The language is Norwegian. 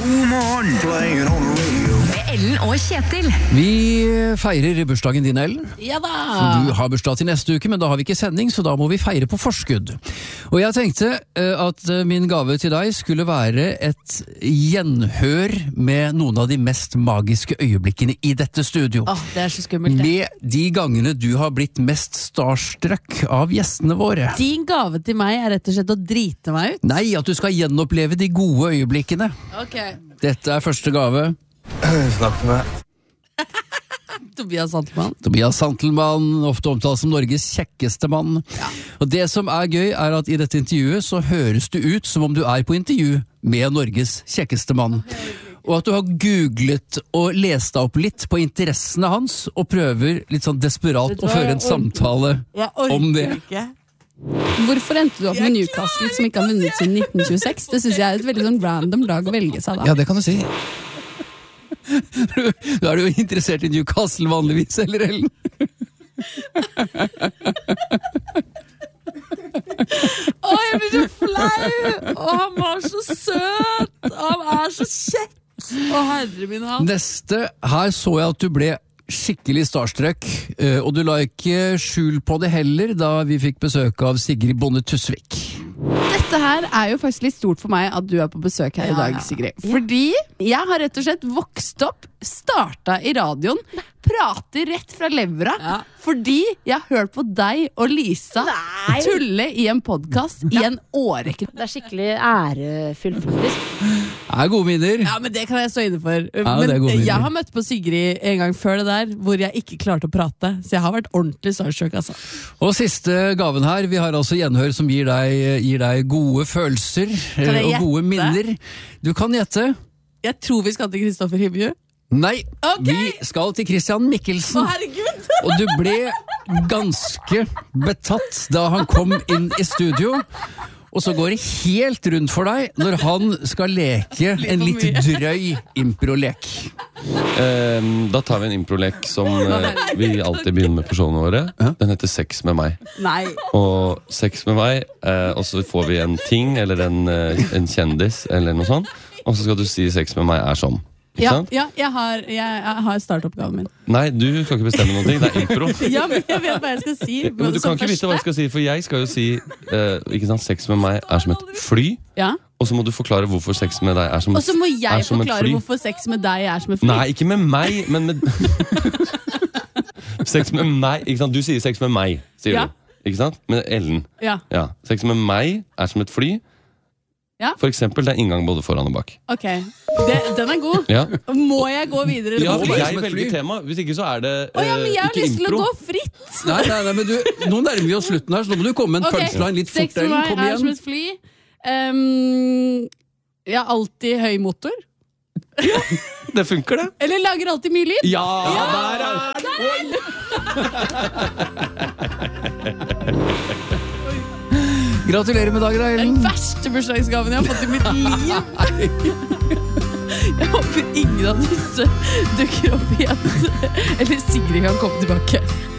God morgen, playing on the radio. Med Ellen og Kjetil. Vi feirer bursdagen din, Ellen. Ja da! Du har bursdag til neste uke, men da har vi ikke sending, så da må vi feire på forskudd. Og jeg tenkte at min gave til deg skulle være et gjenhør med noen av de mest magiske øyeblikkene i dette studio. Det er så skummelt det. Med de gangene du har blitt mest starstruck av gjestene våre. Din gave til meg er rett og slett å drite meg ut. Nei, at du skal gjenoppleve de gode øyeblikkene. Ok. Dette er første gave. Snakk med meg. Tobias Santelmann. Tobias Santelmann, ofte omtalt som Norges kjekkeste mann. Ja. Og det som er gøy er at i dette intervjuet så høres du ut som om du er på intervju med Norges kjekkeste mann. Og at du har googlet og lest deg opp litt på interessene hans, og prøver litt sånn desperat å føre en samtale om det. Ikke. Hvorfor endte du opp med Newcastle som ikke har vunnet siden 1926? Det synes jeg er et veldig sånn random lag å velge seg da. Ja, det kan du si. Du er jo interessert i Newcastle vanligvis, eller Ellen? Jeg blir så flau! Og han var så søt! Og han er så kjekk! Å, herre min hatt. Neste, her så jeg at du ble skikkelig starstruck, og du la ikke skjul på det heller da vi fikk besøk av Sigrid Bonde Tusvik. Dette her er jo faktisk litt stort for meg at du er på besøk her i dag, Sigrid. Fordi jeg har rett og slett vokst opp, starta i radioen, prater rett fra levra, fordi jeg har hørt på deg og Lisa tulle i en podcast i en årrekke. Det er skikkelig ærefullt, faktisk. Det er gode minner. Ja, men det kan jeg stå inne for. det er Men gode minner. jeg har møtt på Sigrid en gang før det der, hvor jeg ikke klarte å prate. Så jeg har vært ordentlig starstruck, altså. Og siste gaven her, vi har altså gjenhør som gir deg gode følelser Kan jeg og gode gjette? minner. Du kan gjette. Jeg tror vi skal til Kristoffer Hivju. Nei, Ok. vi skal til Christian Mikkelsen. Herregud! Og du ble ganske betatt da han kom inn i studio. Og så går det helt rundt for deg når han skal leke en litt drøy improlek. Da tar vi en improlek som vi alltid begynner med på showene våre. Den heter Sex med meg. Nei. Og sex med meg, og så får vi en ting eller en kjendis eller noe sånt. Og så skal du si sex med meg er som. Ikke sant? Ja, jeg har startoppgaven min. Nei, du skal ikke bestemme noen ting. Det er impro. Ja, men jeg vet hva jeg skal si. Men du kan ikke vite hva jeg skal si, for jeg skal jo si ikke sant, sex med meg er som et fly. Ja. Og så må du forklare hvorfor sex med deg er som Og så må jeg som et forklare fly. hvorfor sex med deg er som et fly. Nei, ikke med meg, men med sex med meg, ikke sant? Du sier sex med meg, sier Ja. du. Ikke sant? Med Ellen. Ja. Ja. Sex med meg er som et fly. Ja. For eksempel, det er inngang både foran og bak. Ok, den er god. Ja, Må jeg gå videre? eller ja må for jeg- jeg som et fly. velger tema. Hvis ikke så er det Men jeg har ikke lyst til å impro. gå fritt. Nei, men nå nærmer vi oss slutten her, så nå må du komme med en Ok, punchline litt sex fort, med Ellen. meg Kom er som igjen. et fly. Jeg har alltid høy motor. Det funker, det. Eller lager alltid mye lyd. Ja, der er Gratulerer med dagen, da, Ellen. Den verste bursdagsgaven jeg har fått i mitt liv. Jeg håper ingen av disse dukker opp igjen. Eller Sigrid kan komme tilbake.